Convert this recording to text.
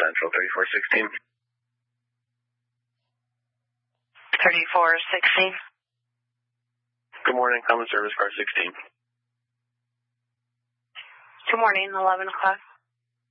Central, 3416. 3416. Good morning, common service car 16. Good morning, 11 o'clock.